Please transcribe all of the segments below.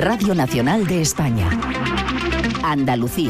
Radio Nacional de España. Andalucía.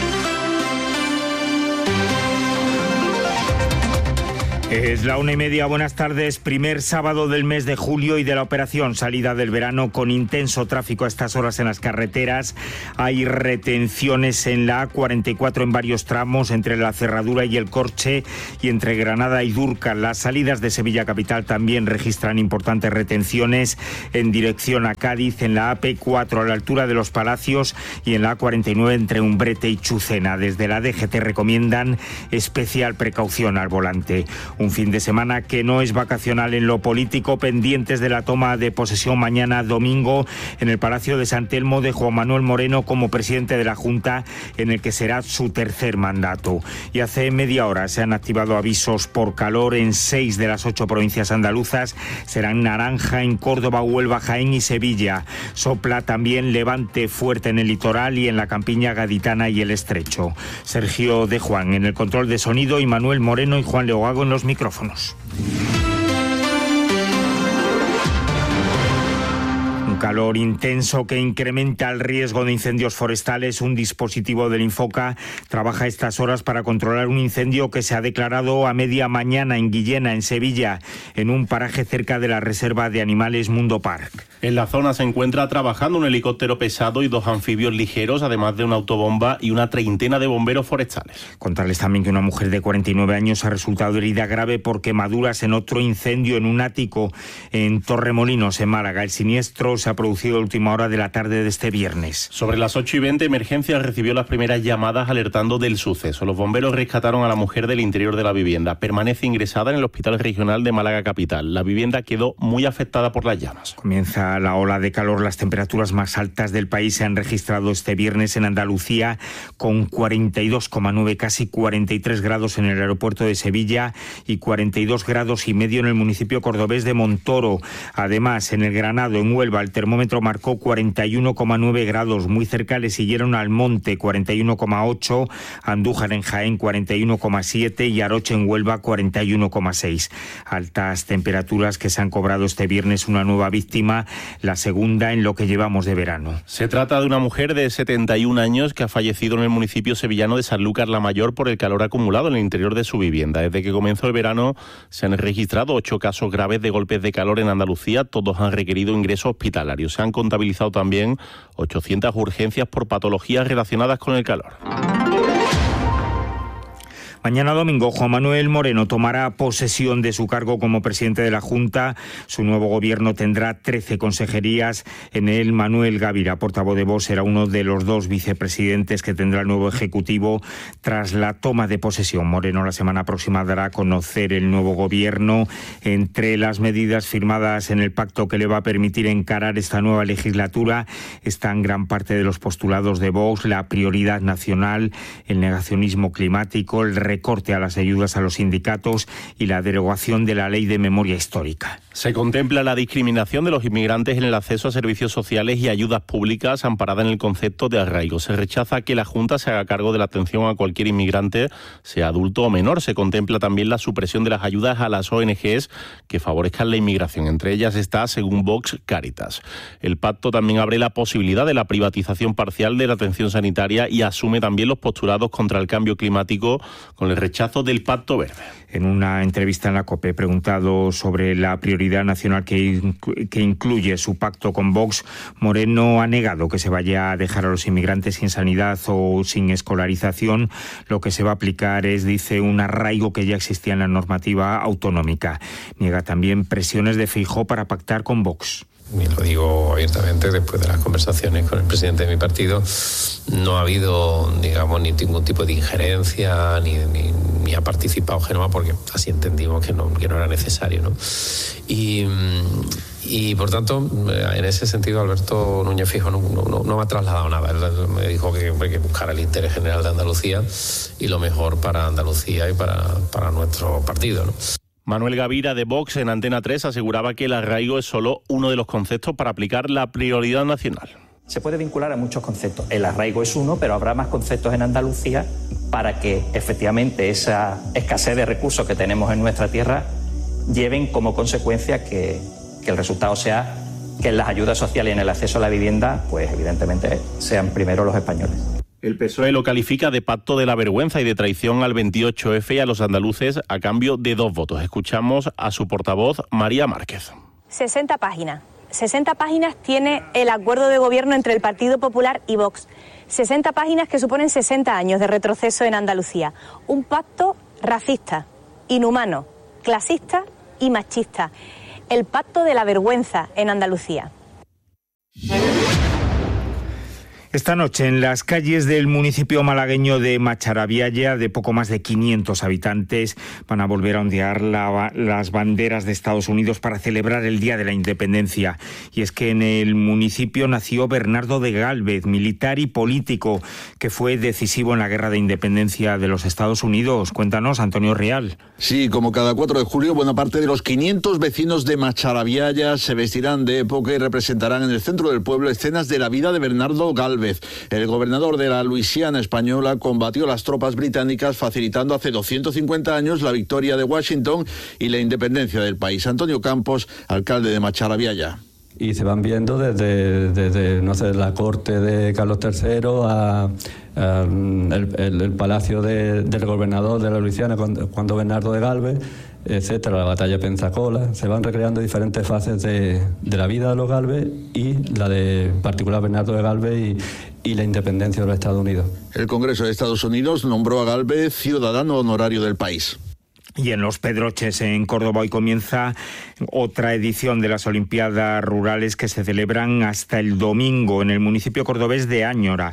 Es la 1:30, buenas tardes. Primer sábado del mes de julio y de la operación salida del verano con intenso tráfico a estas horas en las carreteras. Hay retenciones en la A44 en varios tramos entre la Cerradura y el Corche y entre Granada y Dúrcal. Las salidas de Sevilla capital también registran importantes retenciones en dirección a Cádiz en la AP4 a la altura de los Palacios y en la A49 entre Umbrete y Chucena. Desde la DGT recomiendan especial precaución al volante. Un fin de semana que no es vacacional en lo político, pendientes de la toma de posesión mañana domingo en el Palacio de San Telmo de Juan Manuel Moreno como presidente de la Junta, en el que será su tercer mandato. Y hace media hora se han activado avisos por calor en 6 de las 8 provincias andaluzas. Serán naranja en Córdoba, Huelva, Jaén y Sevilla. Sopla también levante fuerte en el litoral y en la campiña gaditana y el Estrecho. Sergio de Juan en el control de sonido y Manuel Moreno y Juan Leogago en los micrófonos. Un calor intenso que incrementa el riesgo de incendios forestales. Un dispositivo del Infoca trabaja a estas horas para controlar un incendio que se ha declarado a media mañana en Guillena, en Sevilla, en un paraje cerca de la reserva de animales Mundo Park. En la zona se encuentra trabajando un helicóptero pesado y 2 anfibios ligeros, además de una autobomba y una 30 de bomberos forestales. Contarles también que una mujer de 49 años ha resultado herida grave por quemaduras en otro incendio en un ático en Torremolinos, en Málaga. El siniestro se ha producido a última hora de la tarde de este viernes. Sobre las 8:20, Emergencias recibió las primeras llamadas alertando del suceso. Los bomberos rescataron a la mujer del interior de la vivienda. Permanece ingresada en el Hospital Regional de Málaga Capital. La vivienda quedó muy afectada por las llamas. Comienza la ola de calor. Las temperaturas más altas del país se han registrado este viernes en Andalucía, con 42,9, casi 43 grados en el aeropuerto de Sevilla y 42 grados y medio en el municipio cordobés de Montoro. Además, en el Granado, en Huelva, el termómetro marcó 41,9 grados. Muy cerca le siguieron Almonte, 41,8, Andújar en Jaén, 41,7 y Aroche en Huelva, 41,6. Altas temperaturas que se han cobrado este viernes una nueva víctima, la segunda en lo que llevamos de verano. Se trata de una mujer de 71 años que ha fallecido en el municipio sevillano de Sanlúcar la Mayor por el calor acumulado en el interior de su vivienda. Desde que comenzó el verano se han registrado 8 casos graves de golpes de calor en Andalucía. Todos han requerido ingreso hospitalario. Se han contabilizado también 800 urgencias por patologías relacionadas con el calor. Mañana domingo, Juan Manuel Moreno tomará posesión de su cargo como presidente de la Junta. Su nuevo gobierno tendrá 13 consejerías. En él, Manuel Gavira, portavoz de Vox, será uno de los 2 vicepresidentes que tendrá el nuevo Ejecutivo tras la toma de posesión. Moreno la semana próxima dará a conocer el nuevo gobierno. Entre las medidas firmadas en el pacto que le va a permitir encarar esta nueva legislatura están gran parte de los postulados de Vox, la prioridad nacional, el negacionismo climático, el recorte a las ayudas a los sindicatos y la derogación de la ley de memoria histórica. Se contempla la discriminación de los inmigrantes en el acceso a servicios sociales y ayudas públicas amparada en el concepto de arraigo. Se rechaza que la Junta se haga cargo de la atención a cualquier inmigrante, sea adulto o menor. Se contempla también la supresión de las ayudas a las ONGs que favorezcan la inmigración. Entre ellas está, según Vox, Cáritas. El pacto también abre la posibilidad de la privatización parcial de la atención sanitaria y asume también los postulados contra el cambio climático con el rechazo del Pacto Verde. En una entrevista en la COPE, preguntado sobre la prioridad nacional que incluye su pacto con Vox, Moreno ha negado que se vaya a dejar a los inmigrantes sin sanidad o sin escolarización. Lo que se va a aplicar es, dice, un arraigo que ya existía en la normativa autonómica. Niega también presiones de Feijóo para pactar con Vox. Y lo digo abiertamente, después de las conversaciones con el presidente de mi partido, no ha habido, digamos, ni ningún tipo de injerencia, ni ha participado Génova, porque así entendimos que no era necesario, ¿no? Y por tanto, en ese sentido, Alberto Núñez Feijóo no me ha trasladado nada. Él me dijo que hay que buscar el interés general de Andalucía y lo mejor para Andalucía y para nuestro partido, ¿no? Manuel Gavira de Vox en Antena 3 aseguraba que el arraigo es solo uno de los conceptos para aplicar la prioridad nacional. Se puede vincular a muchos conceptos. El arraigo es uno, pero habrá más conceptos en Andalucía para que efectivamente esa escasez de recursos que tenemos en nuestra tierra lleven como consecuencia que el resultado sea que en las ayudas sociales y en el acceso a la vivienda, pues evidentemente sean primero los españoles. El PSOE lo califica de pacto de la vergüenza y de traición al 28F y a los andaluces a cambio de 2 votos. Escuchamos a su portavoz, María Márquez. 60 páginas. 60 páginas tiene el acuerdo de gobierno entre el Partido Popular y Vox. 60 páginas que suponen 60 años de retroceso en Andalucía. Un pacto racista, inhumano, clasista y machista. El pacto de la vergüenza en Andalucía. Esta noche en las calles del municipio malagueño de Macharabiaya, de poco más de 500 habitantes, van a volver a ondear las banderas de Estados Unidos para celebrar el Día de la Independencia. Y es que en el municipio nació Bernardo de Gálvez, militar y político, que fue decisivo en la Guerra de Independencia de los Estados Unidos. Cuéntanos, Antonio Real. Sí, como cada 4 de julio, buena parte de los 500 vecinos de Macharabiaya se vestirán de época y representarán en el centro del pueblo escenas de la vida de Bernardo Gálvez. El gobernador de la Luisiana española combatió a las tropas británicas, facilitando hace 250 años la victoria de Washington y la independencia del país. Antonio Campos, alcalde de Macharabiaya. Y se van viendo desde no sé, la corte de Carlos III a el palacio del gobernador de la Luisiana cuando Bernardo de Gálvez, etcétera, la batalla de Pensacola. Se van recreando diferentes fases de la vida de los Gálvez y la de en particular Bernardo de Gálvez y la independencia de los Estados Unidos. El Congreso de Estados Unidos nombró a Gálvez ciudadano honorario del país. Y en Los Pedroches, en Córdoba, hoy comienza otra edición de las Olimpiadas Rurales que se celebran hasta el domingo en el municipio cordobés de Añora.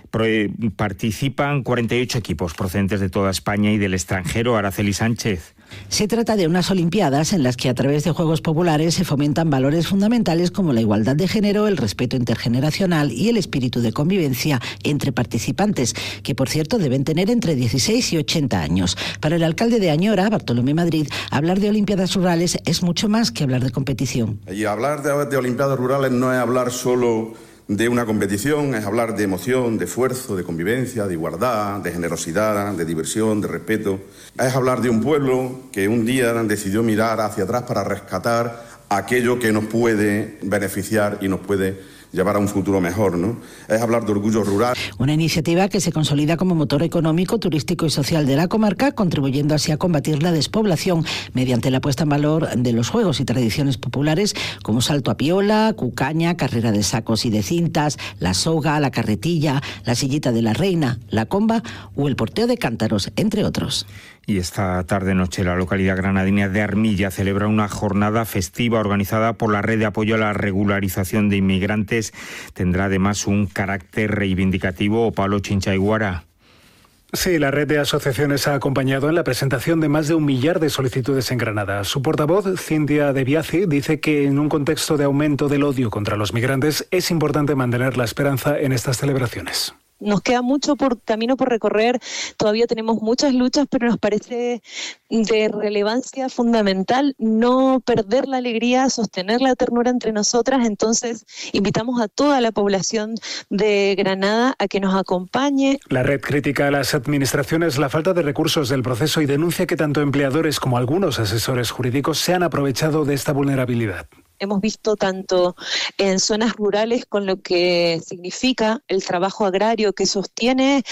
Participan 48 equipos procedentes de toda España y del extranjero. Araceli Sánchez. Se trata de unas Olimpiadas en las que a través de juegos populares se fomentan valores fundamentales como la igualdad de género, el respeto intergeneracional y el espíritu de convivencia entre participantes, que por cierto deben tener entre 16 y 80 años. Para el alcalde de Añora, Bartolomé Madrid, hablar de Olimpiadas Rurales es mucho más que hablar de competición. Y hablar de Olimpiadas Rurales no es hablar solo de una competición, es hablar de emoción, de esfuerzo, de convivencia, de igualdad, de generosidad, de diversión, de respeto. Es hablar de un pueblo que un día decidió mirar hacia atrás para rescatar aquello que nos puede beneficiar y nos puede llevar a un futuro mejor, ¿no? Es hablar de orgullo rural. Una iniciativa que se consolida como motor económico, turístico y social de la comarca, contribuyendo así a combatir la despoblación mediante la puesta en valor de los juegos y tradiciones populares como salto a piola, cucaña, carrera de sacos y de cintas, la soga, la carretilla, la sillita de la reina, la comba o el porteo de cántaros, entre otros. Y esta tarde-noche la localidad granadina de Armilla celebra una jornada festiva organizada por la Red de Apoyo a la Regularización de Inmigrantes. Tendrá además un carácter reivindicativo. Pablo Chinchaiguara. Sí, la red de asociaciones ha acompañado en la presentación de más de 1 millar de solicitudes en Granada. Su portavoz, Cintia De Biasi, dice que en un contexto de aumento del odio contra los migrantes es importante mantener la esperanza en estas celebraciones. Nos queda mucho camino por recorrer, todavía tenemos muchas luchas, pero nos parece de relevancia fundamental no perder la alegría, sostener la ternura entre nosotras. Entonces invitamos a toda la población de Granada a que nos acompañe. La red critica a las administraciones la falta de recursos del proceso y denuncia que tanto empleadores como algunos asesores jurídicos se han aprovechado de esta vulnerabilidad. Hemos visto tanto en zonas rurales con lo que significa el trabajo agrario que sostiene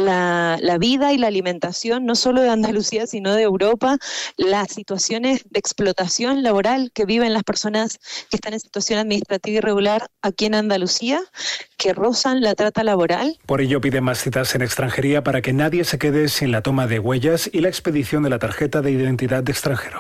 la vida y la alimentación, no solo de Andalucía, sino de Europa, las situaciones de explotación laboral que viven las personas que están en situación administrativa irregular aquí en Andalucía, que rozan la trata laboral. Por ello piden más citas en extranjería para que nadie se quede sin la toma de huellas y la expedición de la tarjeta de identidad de extranjero.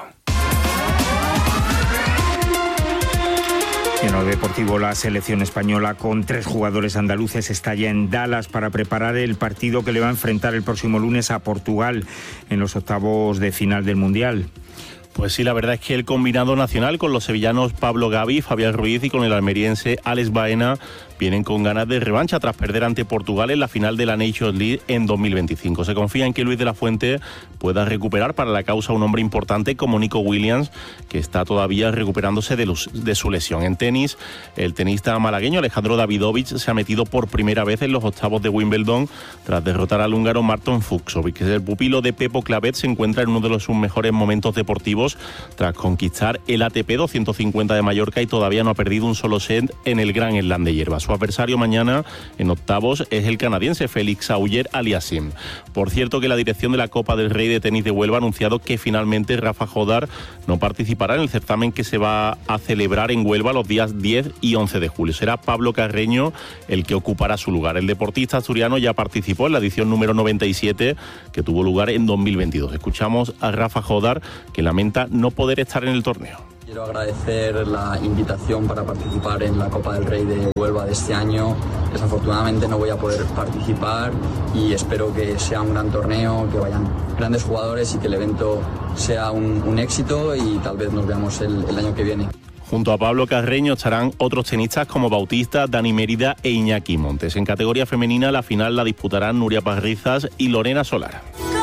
En lo deportivo, la selección española con 3 jugadores andaluces está ya en Dallas para preparar el partido que le va a enfrentar el próximo lunes a Portugal en los octavos de final del Mundial. Pues sí, la verdad es que el combinado nacional con los sevillanos Pablo Gavi, Fabián Ruiz y con el almeriense Alex Baena vienen con ganas de revancha tras perder ante Portugal en la final de la Nations League en 2025. Se confía en que Luis de la Fuente pueda recuperar para la causa un hombre importante como Nico Williams, que está todavía recuperándose de su lesión. En tenis, el tenista malagueño Alejandro Davidovich se ha metido por primera vez en los octavos de Wimbledon tras derrotar al húngaro Marton Fucsovics. El pupilo de Pepo Clavet se encuentra en uno de sus mejores momentos deportivos Burgos tras conquistar el ATP 250 de Mallorca y todavía no ha perdido un solo set en el Grand Slam de hierba. Su adversario mañana en octavos es el canadiense Félix Auger-Aliassime. Por cierto, que la dirección de la Copa del Rey de tenis de Huelva ha anunciado que finalmente Rafa Jodar no participará en el certamen que se va a celebrar en Huelva los días 10 y 11 de julio. Será Pablo Carreño el que ocupará su lugar. El deportista asturiano ya participó en la edición número 97 que tuvo lugar en 2022. Escuchamos a Rafa Jodar, que lamenta no poder estar en el torneo. Quiero agradecer la invitación para participar en la Copa del Rey de Huelva de este año. Desafortunadamente no voy a poder participar y espero que sea un gran torneo, que vayan grandes jugadores y que el evento sea un éxito y tal vez nos veamos el año que viene. Junto a Pablo Carreño estarán otros tenistas como Bautista, Dani Mérida e Iñaki Montes. En categoría femenina la final la disputarán Nuria Parrizas y Lorena Solar.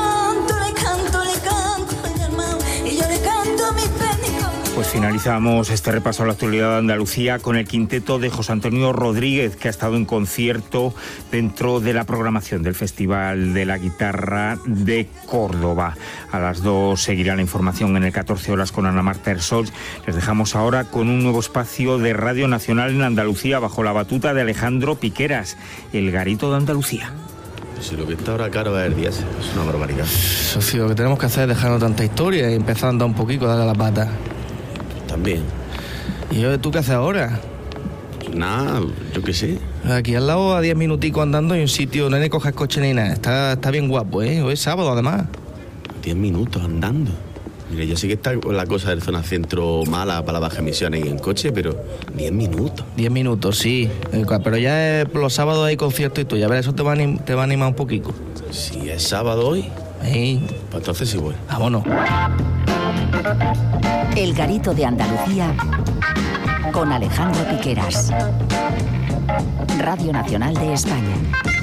Pues finalizamos este repaso a la actualidad de Andalucía con el quinteto de José Antonio Rodríguez, que ha estado en concierto dentro de la programación del Festival de la Guitarra de Córdoba. A las 2 seguirá la información en el 14 horas con Ana Marta Ersols. Les dejamos ahora con un nuevo espacio de Radio Nacional en Andalucía bajo la batuta de Alejandro Piqueras, El Garito de Andalucía. Si lo que está ahora caro es el diésel, es una barbaridad. Socio, lo que tenemos que hacer es dejarnos tanta historia y empezar a andar un poquito, darle la pata. También. ¿Y tú qué haces ahora? Nada, yo qué sé. Aquí al lado, a 10 minuticos andando, hay un sitio, no hay que coger coche ni nada. Está bien guapo, ¿eh? Hoy es sábado, además. 10 minutos andando. Mira, yo sé que está la cosa del zona centro mala para las bajas emisiones en coche, pero 10 minutos. 10 minutos, sí. Pero ya los sábados hay conciertos y tú, ya verás, eso te va a animar un poquito. Si es sábado hoy, pues entonces sí voy. Vámonos. El Garito de Andalucía con Alejandro Piqueras. Radio Nacional de España.